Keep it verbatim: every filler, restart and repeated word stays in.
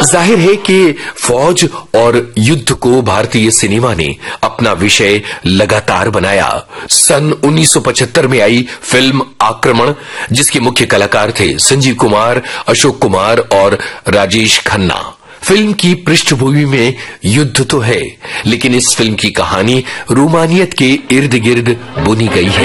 जाहिर है कि फौज और युद्ध को भारतीय सिनेमा ने अपना विषय लगातार बनाया। सन उन्नीस सौ पचहत्तर में आई फिल्म आक्रमण, जिसके मुख्य कलाकार थे संजीव कुमार, अशोक कुमार और राजेश खन्ना। फिल्म की पृष्ठभूमि में युद्ध तो है, लेकिन इस फिल्म की कहानी रोमानियत के इर्द गिर्द बुनी गई है।